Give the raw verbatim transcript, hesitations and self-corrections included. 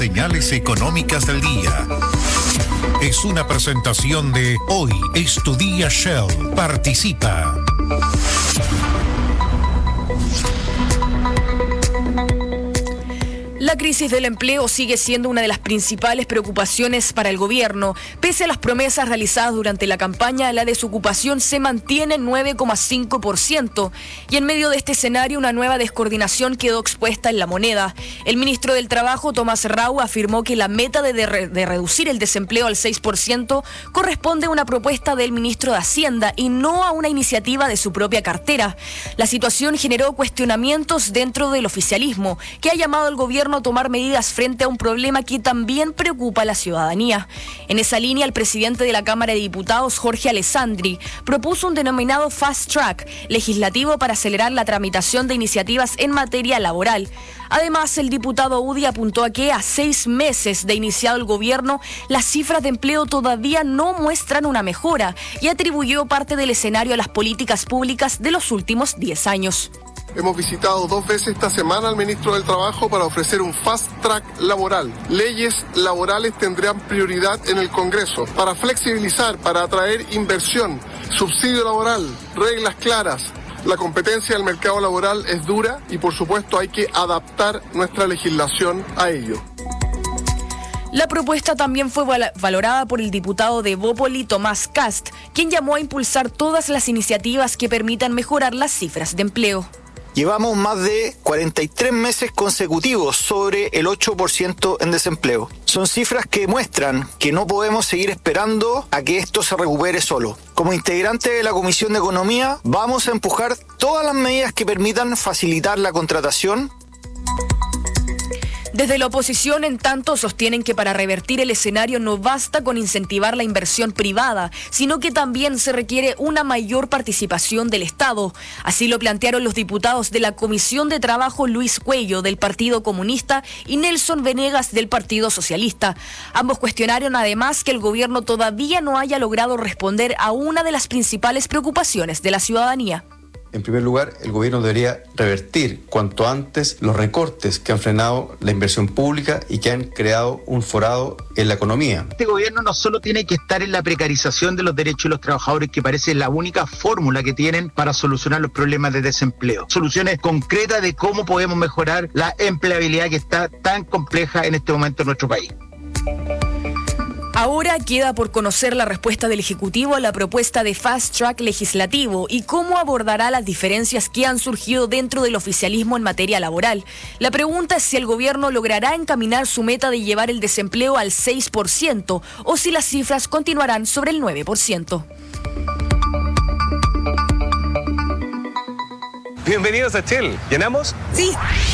Señales económicas del día. Es una presentación de Hoy es tu día Shell. Participa. La crisis del empleo sigue siendo una de las principales preocupaciones para el gobierno. Pese a las promesas realizadas durante la campaña, la desocupación se mantiene en nueve coma cinco por ciento. Y en medio de este escenario, una nueva descoordinación quedó expuesta en La Moneda. El ministro del Trabajo, Tomás Rau, afirmó que la meta de, de, de reducir el desempleo al seis por ciento corresponde a una propuesta del ministro de Hacienda y no a una iniciativa de su propia cartera. La situación generó cuestionamientos dentro del oficialismo, que ha llamado al gobierno a tomar medidas frente a un problema que también preocupa a la ciudadanía. En esa línea, el presidente de la Cámara de Diputados, Jorge Alessandri, propuso un denominado fast track legislativo para acelerar la tramitación de iniciativas en materia laboral. Además, el diputado UDI apuntó a que a seis meses de iniciado el gobierno, las cifras de empleo todavía no muestran una mejora y atribuyó parte del escenario a las políticas públicas de los últimos diez años. Hemos visitado dos veces esta semana al ministro del Trabajo para ofrecer un fast track laboral. Leyes laborales tendrán prioridad en el Congreso para flexibilizar, para atraer inversión, subsidio laboral, reglas claras. La competencia del mercado laboral es dura y, por supuesto, hay que adaptar nuestra legislación a ello. La propuesta también fue valorada por el diputado de Bópoli, Tomás Kast, quien llamó a impulsar todas las iniciativas que permitan mejorar las cifras de empleo. Llevamos más de cuarenta y tres meses consecutivos sobre el ocho por ciento en desempleo. Son cifras que muestran que no podemos seguir esperando a que esto se recupere solo. Como integrante de la Comisión de Economía, vamos a empujar todas las medidas que permitan facilitar la contratación. Desde la oposición, en tanto, sostienen que para revertir el escenario no basta con incentivar la inversión privada, sino que también se requiere una mayor participación del Estado. Así lo plantearon los diputados de la Comisión de Trabajo Luis Cuello, del Partido Comunista, y Nelson Venegas, del Partido Socialista. Ambos cuestionaron además que el gobierno todavía no haya logrado responder a una de las principales preocupaciones de la ciudadanía. En primer lugar, el gobierno debería revertir cuanto antes los recortes que han frenado la inversión pública y que han creado un forado en la economía. Este gobierno no solo tiene que estar en la precarización de los derechos de los trabajadores, que parece la única fórmula que tienen para solucionar los problemas de desempleo. Soluciones concretas de cómo podemos mejorar la empleabilidad que está tan compleja en este momento en nuestro país. Ahora queda por conocer la respuesta del Ejecutivo a la propuesta de fast track legislativo y cómo abordará las diferencias que han surgido dentro del oficialismo en materia laboral. La pregunta es si el gobierno logrará encaminar su meta de llevar el desempleo al seis por ciento o si las cifras continuarán sobre el nueve por ciento. Bienvenidos a Shell. ¿Llenamos? Sí.